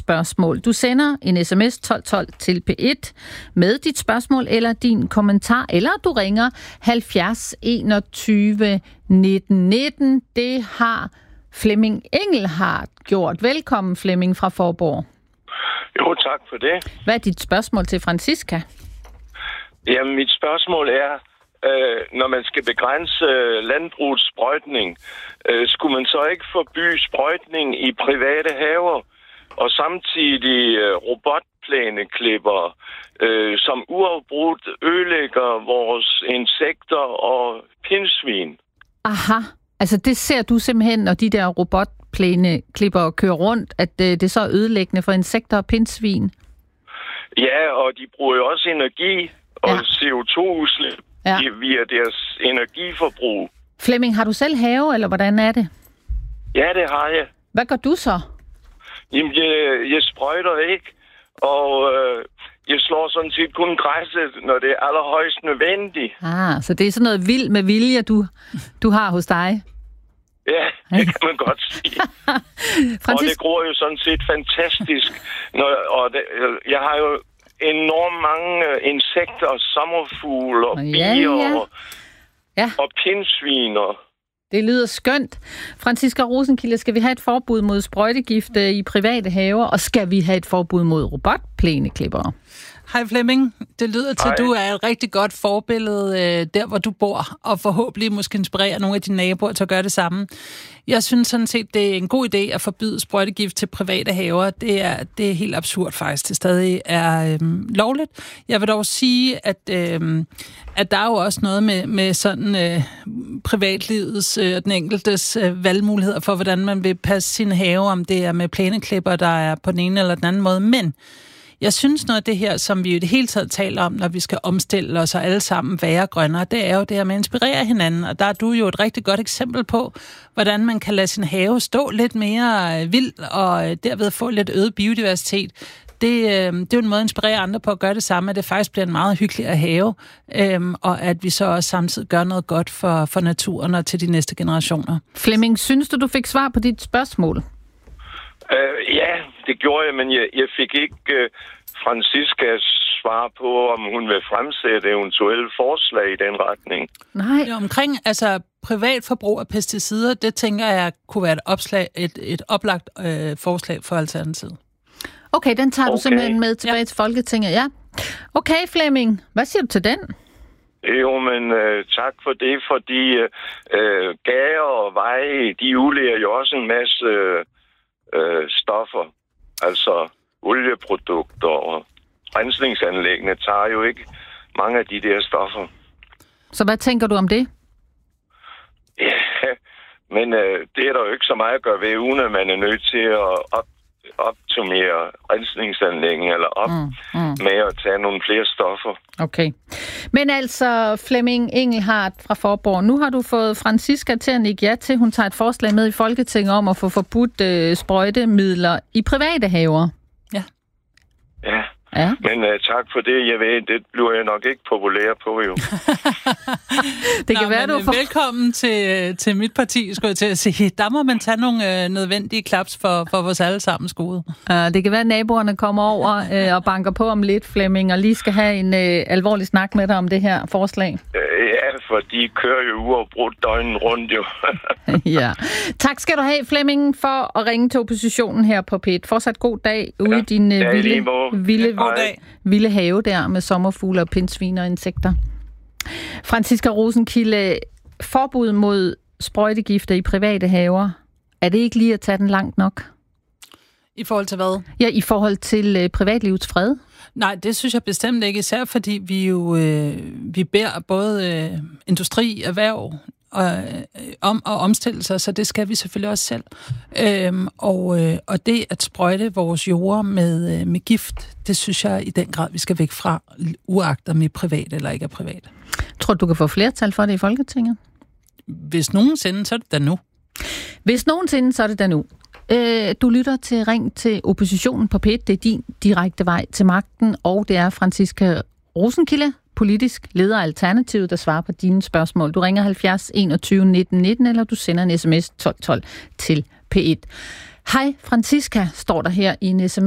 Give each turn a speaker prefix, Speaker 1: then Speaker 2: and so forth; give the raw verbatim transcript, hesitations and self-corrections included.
Speaker 1: spørgsmål. Du sender en sms tolv tolv til P et med dit spørgsmål eller din kommentar, eller du ringer halvfjerds enogtyve nitten nitten. Det har Flemming Engelhardt gjort. Velkommen, Flemming fra Faaborg.
Speaker 2: Jo, tak for det.
Speaker 1: Hvad er dit spørgsmål til Franziska?
Speaker 2: Jamen, mit spørgsmål er, øh, når man skal begrænse øh, landbrugets sprøjtning, øh, skulle man så ikke forbyde sprøjtning i private haver, og samtidig øh, robotplæneklipper, øh, som uafbrudt ødelægger vores insekter og pindsvin?
Speaker 1: Aha, altså det ser du simpelthen, når de der robotplæneklipper kører rundt, at øh, det så er ødelæggende for insekter og pindsvin?
Speaker 2: Ja, og de bruger jo også energi og
Speaker 1: ja.
Speaker 2: C O to-udslip ja. via deres energiforbrug.
Speaker 1: Flemming, har du selv have, eller hvordan er det?
Speaker 2: Ja, det har jeg.
Speaker 1: Hvad gør du så?
Speaker 2: Jamen, jeg, jeg sprøjter ikke, og øh, jeg slår sådan set kun græsset, når det er allerhøjst nødvendigt.
Speaker 1: Ah, så det er sådan noget vild med vilje, du, du har hos dig?
Speaker 2: Ja, det kan man godt sige. Francis... Og det gror jo sådan set fantastisk. Når, og det, jeg har jo enormt mange insekter, sommerfugle og
Speaker 1: ja,
Speaker 2: bier
Speaker 1: ja.
Speaker 2: Og,
Speaker 1: ja.
Speaker 2: og pindsviner.
Speaker 1: Det lyder skønt. Franziska Rosenkilde, skal vi have et forbud mod sprøjtegifte i private haver, og skal vi have et forbud mod robotplæneklippere?
Speaker 3: Hej Flemming, det lyder til,
Speaker 2: Hej.
Speaker 3: at du er et rigtig godt forbillede øh, der, hvor du bor, og forhåbentlig måske inspirere nogle af dine naboer til at gøre det samme. Jeg synes sådan set, det er en god idé at forbyde sprøjtegift til private haver. Det er, det er helt absurd faktisk, det stadig er øh, lovligt. Jeg vil dog sige, at, øh, at der er jo også noget med, med sådan øh, privatlivets og øh, den enkeltes øh, valgmuligheder for, hvordan man vil passe sin have, om det er med plæneklipper, der er på den ene eller den anden måde, men jeg synes noget af det her, som vi jo i det hele taget taler om, når vi skal omstille os og alle sammen være grønnere, det er jo det her med at inspirere hinanden. Og der er du jo et rigtig godt eksempel på, hvordan man kan lade sin have stå lidt mere vild og derved få lidt øget biodiversitet. Det, det er jo en måde at inspirere andre på at gøre det samme, at det faktisk bliver en meget hyggeligere have, øhm, og at vi så også samtidig gør noget godt for, for naturen og til de næste generationer.
Speaker 1: Flemming, synes du, du fik svar på dit spørgsmål?
Speaker 2: Uh, ja, det gjorde jeg, men jeg, jeg fik ikke uh, Franziskas svar på, om hun vil fremsætte eventuelle forslag i den retning.
Speaker 1: Nej.
Speaker 3: Ja, omkring altså privat forbrug af pesticider, det tænker jeg kunne være et, opslag, et, et oplagt øh, forslag for Alternativet.
Speaker 1: Okay, den tager okay. du simpelthen med tilbage ja. til Folketinget, ja. Okay, Flemming, hvad siger du til den?
Speaker 2: Jo, men øh, tak for det, fordi øh, gader og veje, de udleder jo også en masse øh, øh, stoffer. Altså olieprodukter og rensningsanlæggene tager jo ikke mange af de der stoffer.
Speaker 1: Så hvad tænker du om det?
Speaker 2: Ja, men øh, det er der jo ikke så meget at gøre ved, uden at man er nødt til at op, optimere rensningsanlæggen eller op mm, mm. med at tage nogle flere stoffer.
Speaker 1: Okay. Men altså, Flemming Engelhardt fra Faaborg, nu har du fået Franziska til at nikke ja til, hun tager et forslag med i Folketinget om at få forbudt øh, sprøjtemidler i private haver.
Speaker 3: Ja.
Speaker 2: Ja.
Speaker 1: Ja.
Speaker 2: Men uh, tak for det. Jeg ved, det bliver jeg nok ikke populær på, jo.
Speaker 3: det kan Nå, være, du får... Velkommen til, til mit parti, skulle jeg til at sige. Der må man tage nogle øh, nødvendige klaps for, for vores allesammens gode.
Speaker 1: Uh, det kan være, at naboerne kommer over øh, og banker på om lidt, Flemming, og lige skal have en øh, alvorlig snak med dig om det her forslag.
Speaker 2: Uh, ja, for de kører jo uafbrudt døgnen rundt, jo.
Speaker 1: ja. Tak skal du have, Flemming, for at ringe til oppositionen her på P et. Fortsat god dag ude ja. i din øh, vilde, vilde
Speaker 3: God dag.
Speaker 1: vilde have der med sommerfugle og pindsvin og insekter. Franziska Rosenkilde, forbud mod sprøjtegifte i private haver, er det ikke lige at tage den langt nok?
Speaker 3: I forhold til hvad?
Speaker 1: Ja, i forhold til øh, privatlivets fred.
Speaker 3: Nej, det synes jeg bestemt ikke, især fordi vi jo øh, vi beder både øh, industri, erhverv og, øh, om at omstille sig, så det skal vi selvfølgelig også selv. Øhm, og, øh, og det at sprøjte vores jorder med, øh, med gift, det synes jeg i den grad, vi skal væk fra, uagtet om vi er privat eller ikke er privat.
Speaker 1: Tror du, du kan få flertal for det i Folketinget?
Speaker 3: Hvis nogensinde, så er det da nu.
Speaker 1: Hvis nogensinde, så er det da nu. Øh, du lytter til Ring til oppositionen på P et. Det er din direkte vej til magten, og det er Franziska Rosenkilde, politisk leder af Alternativet, der svarer på dine spørgsmål. Du ringer halvfjerds enogtyve nitten nitten, eller du sender en sms tolv tolv til P et. Hej Franziska, står der her i en sms.